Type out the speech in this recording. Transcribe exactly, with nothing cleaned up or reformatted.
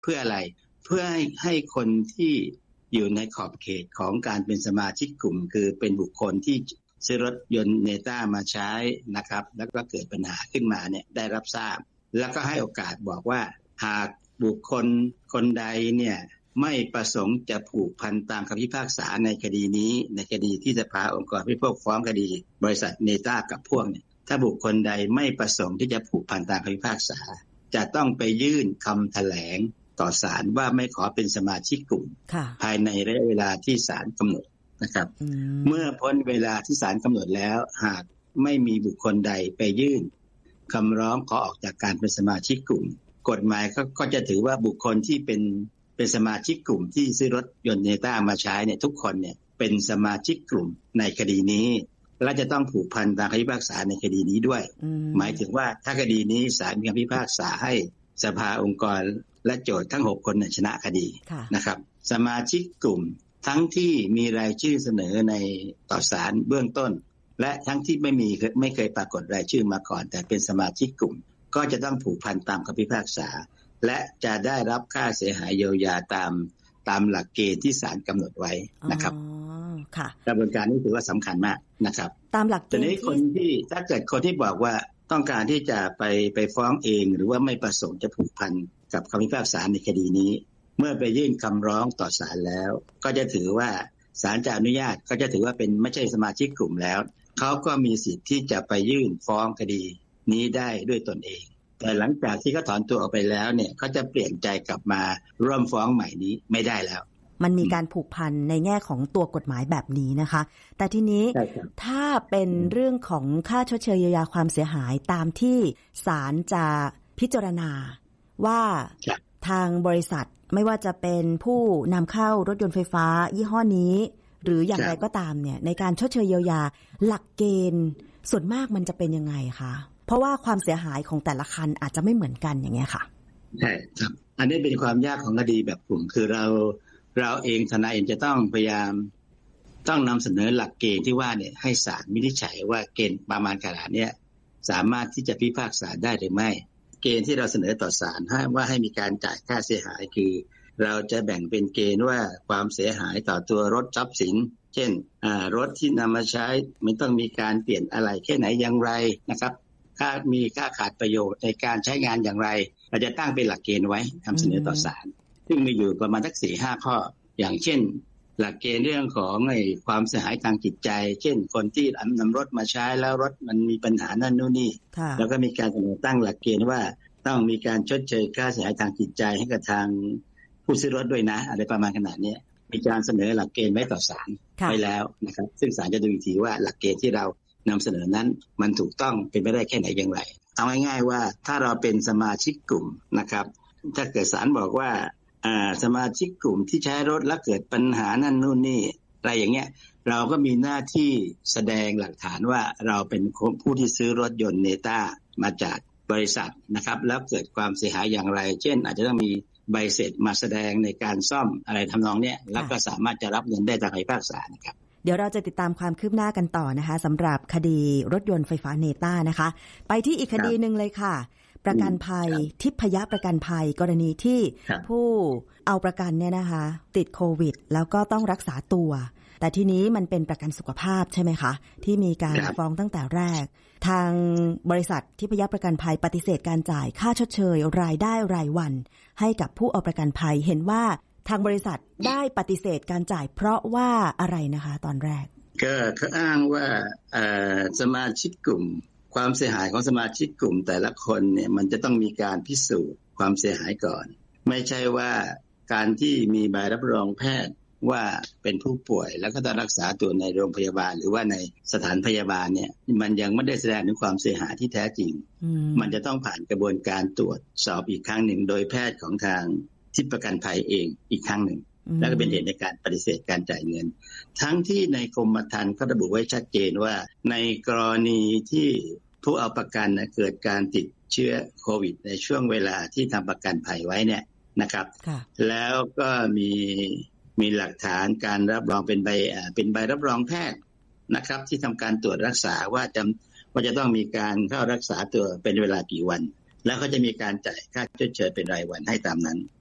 เพื่ออะไรเพื่อให้ให้คนที่อยู่ในขอบเขตของการเป็นสมาชิกกลุ่มคือเป็นบุคคลที่ซื้อรถยนต์เนต้ามาใช้นะครับแล้วก็เกิดปัญหาขึ้นมาเนี่ยได้รับทราบแล้วก็ให้โอกาสบอกว่าหากบุคคลคนใดเนี่ยไม่ประสงค์จะผูกพันตามคำพิพากษาในคดีนี้ในคดีที่สภาองค์กรพิพากษาฟ้องคดีบริษัทเนต้ากับพวกเนี่ยถ้าบุคคลใดไม่ประสงค์ที่จะผูกพันตามคำพิพากษาจะต้องไปยื่นคำแถลงต่อศาลว่าไม่ขอเป็นสมาชิกกลุ่มภายในระยะเวลาที่ศาลกำหนดนะครับเมื่อพ้นเวลาที่ศาลกำหนดแล้วหากไม่มีบุคคลใดไปยื่นคำร้องขอออกจากการเป็นสมาชิกกลุ่มกฎหมายก็ก็จะถือว่าบุคคลที่เป็นเป็นสมาชิกกลุ่มที่ซื้อรถยนต์เนต้ามาใช้เนี่ยทุกคนเนี่ยเป็นสมาชิกกลุ่มในคดีนี้และจะต้องผูกพันตามคำพิพากษาในคดีนี้ด้วยหมายถึงว่าถ้าคดีนี้ศาลมีคำพิพากษาให้สภาองค์กรและโจทก์ทั้งหกคนชนะคดีนะครับสมาชิกกลุ่มทั้งที่มีรายชื่อเสนอในต่อศาลเบื้องต้นและทั้งที่ไม่มีไม่เคยปรากฏรายชื่อมาก่อนแต่เป็นสมาชิกกลุ่มก็จะต้องผูกพันตามคำพิพากษาและจะได้รับค่าเสียหายเยียวยาตามตามหลักเกณฑ์ที่ศาลกำหนดไว้นะครับค่ะกระบวนการนี้ถือว่าสำคัญมากนะครับตามหลักเกณฑ์ทีนี้คนที่ถ้าเกิดคนที่บอกว่าต้องการที่จะไปไปฟ้องเองหรือว่าไม่ประสงค์จะผูกพันกับคำพิพากษาในคดีนี้เมื่อไปยื่นคำร้องต่อศาลแล้วก็จะถือว่าศาลจะอนุญาตก็จะถือว่าเป็นไม่ใช่สมาชิกกลุ่มแล้วเขาก็มีสิทธิ์ที่จะไปยื่นฟ้องคดีนี้ได้ด้วยตนเองแต่หลังจากที่เขาถอนตัวออกไปแล้วเนี่ยเขาจะเปลี่ยนใจกลับมาร่วมฟ้องใหม่นี้ไม่ได้แล้วมันมีการผูกพันในแง่ของตัวกฎหมายแบบนี้นะคะแต่ทีนี้ถ้าเป็นเรื่องของค่าชดเชยเยียวยาความเสียหายตามที่ศาลจะพิจารณาว่าทางบริษัทไม่ว่าจะเป็นผู้นำเข้ารถยนต์ไฟฟ้ายี่ห้อนี้หรืออย่างไรก็ตามเนี่ยในการชดเชยเยียวยาหลักเกณฑ์ส่วนมากมันจะเป็นยังไงคะเพราะว่าความเสียหายของแต่ละคันอาจจะไม่เหมือนกันอย่างเงี้ยค่ะใช่ครับอันนี้เป็นความยากของคดีแบบกลุ่มคือเราเราเองทนายเองจะต้องพยายามต้องนำเสนอหลักเกณฑ์ที่ว่าเนี่ยให้ศาลวินิจฉัยว่าเกณฑ์ประมาณขนาดเนี้ยสามารถที่จะพิพากษาได้หรือไม่เกณฑ์ที่เราเสนอต่อศาลว่าให้มีการจ่ายค่าเสียหายคือเราจะแบ่งเป็นเกณฑ์ว่าความเสียหายต่อตัวรถทรัพย์สินเช่นรถที่นำมาใช้มันต้องมีการเปลี่ยนอะไรแค่ไหนอย่างไรนะครับค่ามีค่าขาดประโยชน์ในการใช้งานอย่างไรเราจะตั้งเป็นหลักเกณฑ์ไว้ทำเสนอต่อศาลซึ่งมีอยู่ประมาณสัก สี่ห้า ข้ออย่างเช่นหลักเกณฑ์เรื่องของไอ้ความเสียหายทางจิตใจเช่นคนที่นำรถมาใช้แล้วรถมันมีปัญหานั่นนู่นนี่แล้วก็มีการเสนอตั้งหลักเกณฑ์ว่าต้องมีการชดเชยค่าเสียหายทางจิตใจให้กับทางผู้ซื้อรถด้วยนะอะไรประมาณขนาดนี้มีการเสนอหลักเกณฑ์ไว้ต่อศาลไปแล้วนะครับซึ่งศาลจะดูอีกทีว่าหลักเกณฑ์ที่เรานำเสนอนั้นมันถูกต้องเป็นไปได้แค่ไหนอย่างไรเอาง่ายๆว่าถ้าเราเป็นสมาชิกกลุ่มนะครับถ้าเกิดศาลบอกว่าอ่าสมาชิกกลุ่มที่ใช้รถแล้วเกิดปัญหานั่นนู่นนี่อะไรอย่างเงี้ยเราก็มีหน้าที่แสดงหลักฐานว่าเราเป็นผู้ที่ซื้อรถยนต์เนต้ามาจากบริษัทนะครับแล้วเกิดความเสียหายอย่างไรเช่นอาจจะต้องมีใบเสร็จมาแสดงในการซ่อมอะไรทำนองเนี้ยแล้วก็สามารถจะรับเงินได้จากคำพิพากษานะครับเดี๋ยวเราจะติดตามความคืบหน้ากันต่อนะคะสำหรับคดีรถยนต์ไฟฟ้าเนต้านะคะไปที่อีกคดีนึงเลยค่ะประกันภัยทิพยประกันภัยกรณีที่ผู้เอาประกันเนี่ยนะคะติดโควิดแล้วก็ต้องรักษาตัวแต่ทีนี้มันเป็นประกันสุขภาพใช่ไหมคะที่มีการฟ้องตั้งแต่แรกทางบริษัททิพยประกันภัยปฏิเสธการจ่ายค่าชดเชยรายได้รายวันให้กับผู้เอาประกันภัยเห็นว่าทางบริษัทได้ปฏิเสธการจ่ายเพราะว่าอะไรนะคะตอนแรกก็เขาอ้างว่าสมาชิกกลุ่มความเสียหายของสมาชิกกลุ่มแต่ละคนเนี่ยมันจะต้องมีการพิสูจน์ความเสียหายก่อนไม่ใช่ว่าการที่มีใบรับรองแพทย์ว่าเป็นผู้ป่วยแล้วก็ต้องรักษาตัวในโรงพยาบาลหรือว่าในสถานพยาบาลเนี่ยมันยังไม่ได้แสดงถึงความเสียหายที่แท้จริงมันจะต้องผ่านกระบวนการตรวจสอบอีกครั้งหนึ่งโดยแพทย์ของทางทิพย์ประกันภัยเองอีกครั้งหนึ่งแล้วก็เป็นเหตุในการปฏิเสธการจ่ายเงินทั้งที่ในกรมธรรม์ก็ระบุไว้ชัดเจนว่าในกรณีที่ผู้เอาประกันเกิดการติดเชื้อโควิดในช่วงเวลาที่ทำประกันภัยไว้เนี่ยนะครับแล้วก็มีมีหลักฐานการรับรองเป็นใบเป็นใบรับรองแพทย์นะครับที่ทำการตรวจรักษาว่าจำว่าจะต้องมีการเข้ารักษาตัวเป็นเวลากี่วันแล้วก็จะมีการจ่ายค่าชดเชยเป็นรายวันให้ตามนั้น